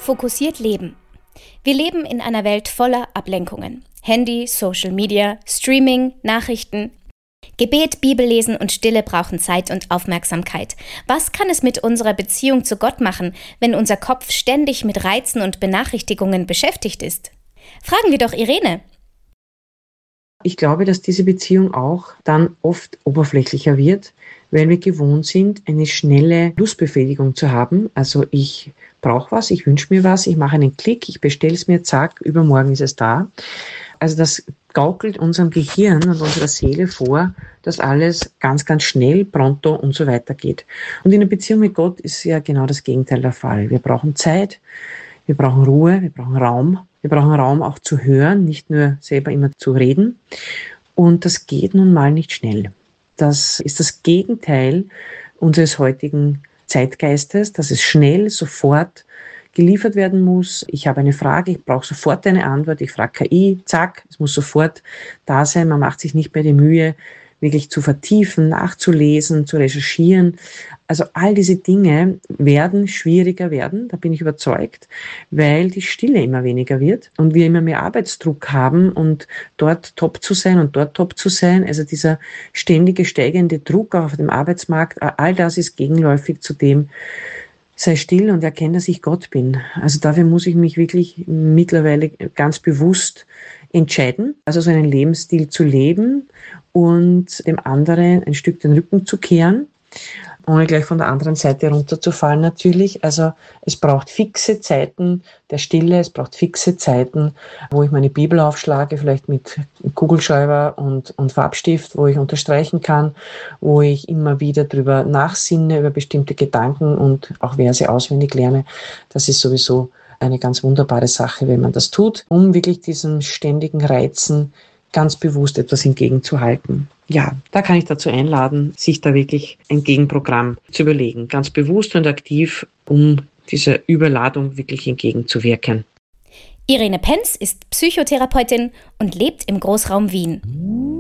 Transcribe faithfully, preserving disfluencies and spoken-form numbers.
Fokussiert leben. Wir leben in einer Welt voller Ablenkungen. Handy, Social Media, Streaming, Nachrichten. Gebet, Bibellesen und Stille brauchen Zeit und Aufmerksamkeit. Was kann es mit unserer Beziehung zu Gott machen, wenn unser Kopf ständig mit Reizen und Benachrichtigungen beschäftigt ist? Fragen wir doch Irene. Ich glaube, dass diese Beziehung auch dann oft oberflächlicher wird, weil wir gewohnt sind, eine schnelle Lustbefriedigung zu haben. Also ich brauche was, ich wünsche mir was, ich mache einen Klick, ich bestelle es mir, zack, übermorgen ist es da. Also das gaukelt unserem Gehirn und unserer Seele vor, dass alles ganz, ganz schnell, pronto und so weiter geht. Und in der Beziehung mit Gott ist ja genau das Gegenteil der Fall. Wir brauchen Zeit, wir brauchen Ruhe, wir brauchen Raum. Wir brauchen Raum auch zu hören, nicht nur selber immer zu reden. Und das geht nun mal nicht schnell. Das ist das Gegenteil unseres heutigen Zeitgeistes, dass es schnell, sofort geliefert werden muss. Ich habe eine Frage, ich brauche sofort eine Antwort. Ich frage K I, zack, es muss sofort da sein. Man macht sich nicht mehr die Mühe, wirklich zu vertiefen, nachzulesen, zu recherchieren. Also all diese Dinge werden schwieriger werden, da bin ich überzeugt, weil die Stille immer weniger wird und wir immer mehr Arbeitsdruck haben und dort top zu sein und dort top zu sein. Also dieser ständige steigende Druck auch auf dem Arbeitsmarkt, all das ist gegenläufig zu dem, sei still und erkenne, dass ich Gott bin. Also dafür muss ich mich wirklich mittlerweile ganz bewusst entscheiden, also so einen Lebensstil zu leben und dem anderen ein Stück den Rücken zu kehren, ohne gleich von der anderen Seite runterzufallen natürlich. Also es braucht fixe Zeiten der Stille, es braucht fixe Zeiten, wo ich meine Bibel aufschlage, vielleicht mit Kugelschreiber und, und Farbstift, wo ich unterstreichen kann, wo ich immer wieder drüber nachsinne, über bestimmte Gedanken und auch Verse auswendig lerne. Das ist sowieso eine ganz wunderbare Sache, wenn man das tut, um wirklich diesen ständigen Reizen ganz bewusst etwas entgegenzuhalten. Ja, da kann ich dazu einladen, sich da wirklich ein Gegenprogramm zu überlegen, ganz bewusst und aktiv, um dieser Überladung wirklich entgegenzuwirken. Irene Penz ist Psychotherapeutin und lebt im Großraum Wien.